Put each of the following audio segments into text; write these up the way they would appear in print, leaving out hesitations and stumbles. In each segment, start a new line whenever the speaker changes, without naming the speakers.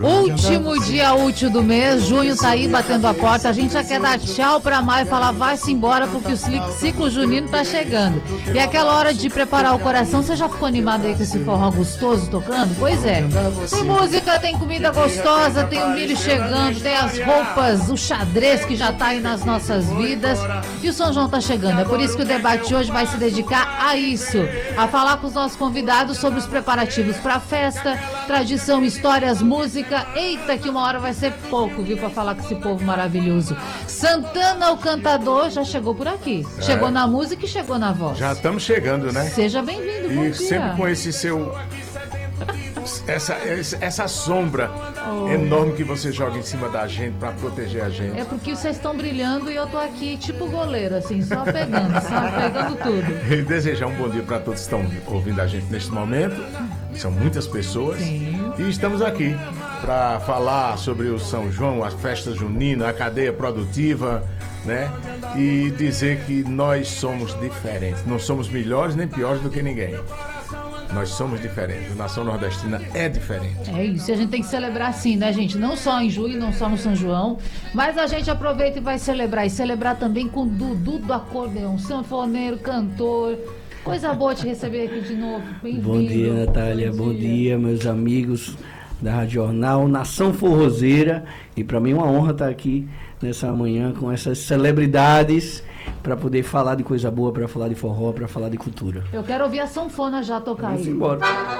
Último dia útil do mês, junho tá aí batendo a porta. A gente já quer dar tchau pra maio e falar vai-se embora porque o ciclo junino tá chegando. E aquela hora de preparar o coração, você já ficou animado aí com esse forró gostoso tocando? Pois é. Tem música, tem comida gostosa, tem o milho chegando, tem as roupas, o xadrez que já tá aí nas nossas vidas. E o São João tá chegando. É por isso que o debate de hoje vai se dedicar a isso. A falar com os nossos convidados sobre os preparativos pra festa, tradição, histórias, música. Eita, que uma hora vai ser pouco, viu, pra falar com esse povo maravilhoso. Santana, o cantador, já chegou por aqui. Chegou na música e chegou na voz.
Já estamos chegando, né?
Seja bem-vindo, bom dia.
E sempre com esse seu... Essa sombra enorme que você joga em cima da gente pra proteger a gente.
É porque vocês estão brilhando e eu tô aqui tipo goleiro, assim, só pegando tudo.
E desejar um bom dia para todos que estão ouvindo a gente neste momento. São muitas pessoas.
Sim.
E estamos aqui para falar sobre o São João, a festa junina, a cadeia produtiva, né? E dizer que nós somos diferentes. Não somos melhores nem piores do que ninguém. Nós somos diferentes, a nação nordestina é diferente.
É isso, e a gente tem que celebrar assim, né, gente? Não só em junho, não só no São João, mas a gente aproveita e vai celebrar. E celebrar também com o Dudu do acordeão, sanfoneiro, cantor. Coisa boa te receber aqui de novo. Bem-vindo.
Bom dia, Natália. Bom dia, meus amigos da Rádio Jornal, Nação Forrozeira. E para mim é uma honra estar aqui nessa manhã com essas celebridades para poder falar de coisa boa, para falar de forró, para falar de cultura.
Eu quero ouvir a sanfona já tocar aí.
Vamos embora.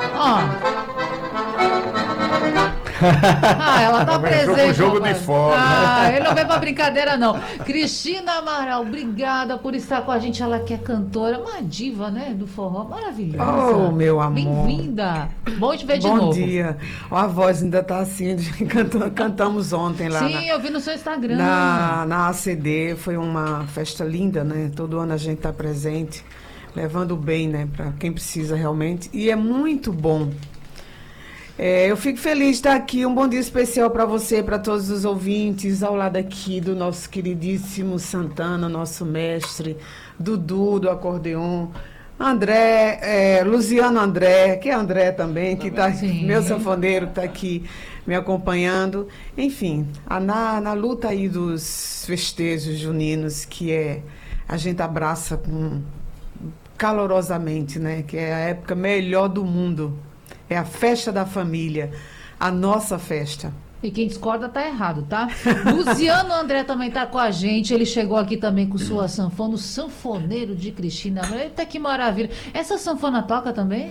Ela tá presente.
O jogo de fora.
Ele não vem pra brincadeira, não. Cristina Amaral, obrigada por estar com a gente. Ela que é cantora, uma diva, né, do forró, maravilhosa.
Oh, meu amor.
Bem-vinda. Bom te ver de
novo.
novo.
Bom dia. A voz ainda tá assim, cantamos ontem lá.
Sim, eu vi no seu Instagram.
Na ACD, foi uma festa linda, né? Todo ano a gente tá presente, levando bem, né, para quem precisa realmente. E é muito bom. Eu fico feliz de estar aqui. Um bom dia especial para você, para todos os ouvintes, ao lado aqui do nosso queridíssimo Santana, nosso mestre, Dudu do acordeon, André, Luciano André, que é André também, que está meu sanfoneiro, está aqui me acompanhando. Enfim, na luta aí dos festejos juninos, que a gente abraça calorosamente, né? Que é a época melhor do mundo. É a festa da família, a nossa festa.
E quem discorda tá errado, tá? Luciano André também tá com a gente. Ele chegou aqui também com sua sanfona, o sanfoneiro de Cristina. Eita, que maravilha. Essa sanfona toca também?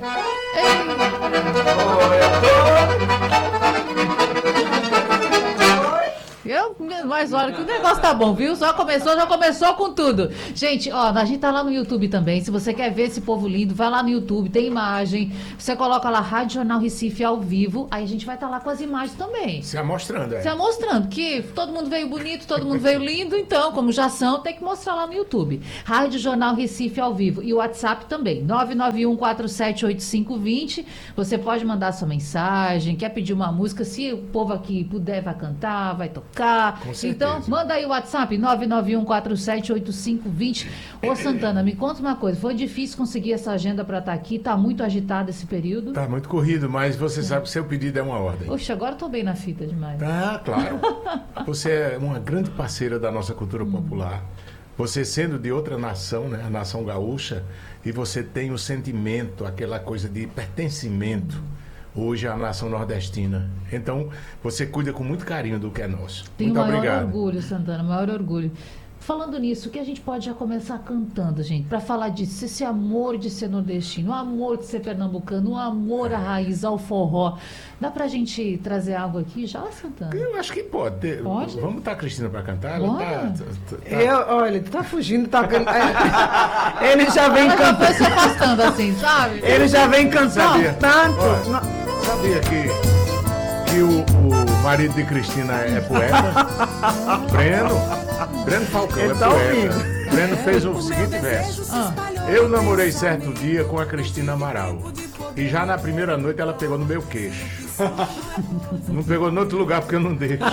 Mas olha que o negócio tá bom, viu? Já começou com tudo. Gente, a gente tá lá no YouTube também. Se você quer ver esse povo lindo, vai lá no YouTube, tem imagem. Você coloca lá Rádio Jornal Recife ao vivo, aí a gente vai estar lá com as imagens também.
Se amostrando,
Se amostrando, que todo mundo veio bonito, todo mundo veio lindo, então, como já são, tem que mostrar lá no YouTube. Rádio Jornal Recife ao vivo. E o WhatsApp também, 991478520. Você pode mandar sua mensagem, quer pedir uma música, se o povo aqui puder, vai cantar, vai tocar. Então, manda aí o WhatsApp, 991478520. Ô, Santana, me conta uma coisa. Foi difícil conseguir essa agenda para estar aqui? Tá muito agitado esse período?
Tá muito corrido, mas você sabe que seu pedido é uma ordem.
Oxe, agora eu tô bem na fita demais.
Ah, claro. Você é uma grande parceira da nossa cultura popular. Você sendo de outra nação, né? A nação gaúcha, e você tem o sentimento, aquela coisa de pertencimento. Hoje a nação nordestina. Então, você cuida com muito carinho do que é nosso.
Tenho
muito
maior
obrigado.
Orgulho, Santana, maior orgulho. Falando nisso, o que a gente pode já começar cantando, gente, para falar disso, esse amor de ser nordestino, o amor de ser pernambucano, o amor à raiz, ao forró. Dá pra gente trazer algo aqui já, Santana?
Eu acho que pode.
Pode?
Vamos botar a Cristina para cantar?
Olha, tu tá fugindo, tá... Ele já vem
Ela
cantando.
já foi se afastando assim, sabe?
Ele já vem cantando tanto.
Sabia que o marido de Cristina é poeta? Breno Falcão é poeta. Breno fez o seguinte verso. Eu namorei certo dia com a Cristina Amaral. E já na primeira noite ela pegou no meu queixo. Não pegou em outro lugar porque eu não deixo.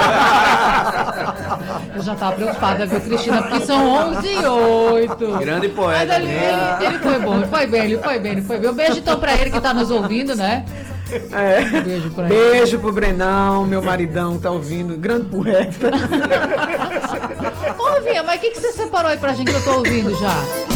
Eu já tava preocupada, viu, Cristina? Porque são 11h08.
Grande poeta.
Ele foi bom, ele foi bem. Um beijo então pra ele que tá nos ouvindo, né? Beijo pra ele.
Beijo pro Brenão, meu maridão, tá ouvindo. Grande poeta.
Ô, Vinha, mas o que você separou aí pra gente que eu tô ouvindo já?